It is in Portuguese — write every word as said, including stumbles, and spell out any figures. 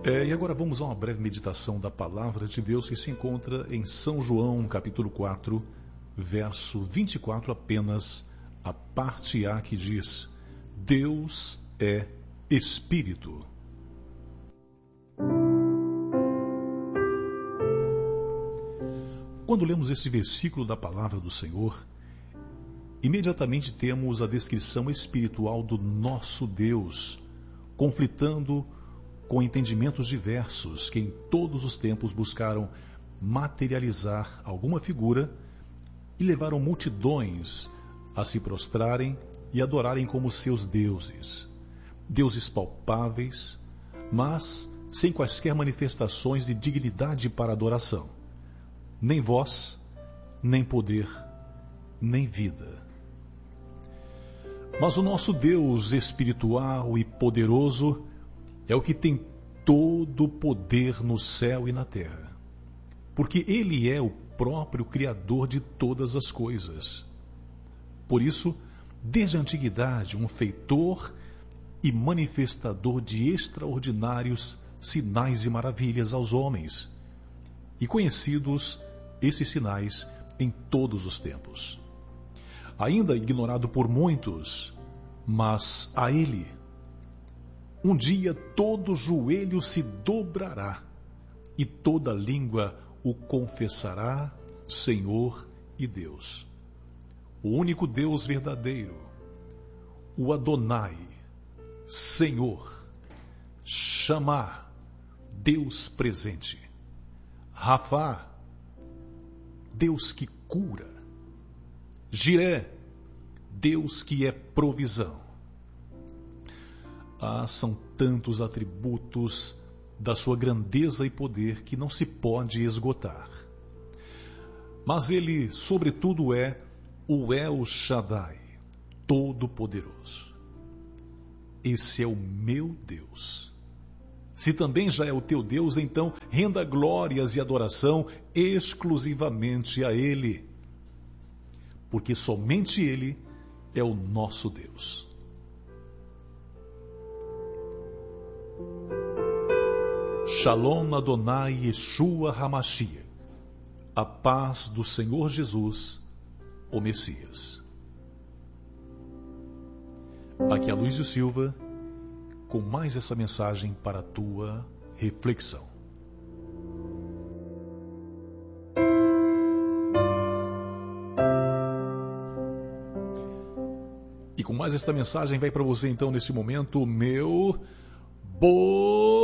É, e agora vamos a uma breve meditação da Palavra de Deus que se encontra em São João, capítulo quatro, verso vinte e quatro, apenas a parte A que diz: Deus é Espírito. Quando lemos esse versículo da Palavra do Senhor, imediatamente temos a descrição espiritual do nosso Deus, conflitando com entendimentos diversos que em todos os tempos buscaram materializar alguma figura e levaram multidões a se prostrarem e adorarem como seus deuses. Deuses palpáveis, mas sem quaisquer manifestações de dignidade para adoração. Nem voz, nem poder, nem vida. Mas o nosso Deus espiritual e poderoso é o que tem todo o poder no céu e na terra, porque Ele é o próprio Criador de todas as coisas. Por isso, desde a antiguidade, um feitor e manifestador de extraordinários sinais e maravilhas aos homens, e conhecidos esses sinais em todos os tempos. Ainda ignorado por muitos, mas a Ele, um dia todo joelho se dobrará e toda língua o confessará Senhor e Deus. O único Deus verdadeiro, o Adonai, Senhor, Chamar, Deus presente, Rafá, Deus que cura, Jiré, Deus que é provisão. Ah, são tantos atributos da sua grandeza e poder que não se pode esgotar. Mas Ele, sobretudo, é o El Shaddai, Todo-Poderoso. Esse é o meu Deus. Se também já é o teu Deus, então renda glórias e adoração exclusivamente a Ele, porque somente Ele é o nosso Deus. Shalom Adonai Yeshua HaMashiach, a paz do Senhor Jesus, o Messias. Aqui é Luísio Silva, com mais essa mensagem para a tua reflexão. E com mais esta mensagem vai para você então neste momento, meu bom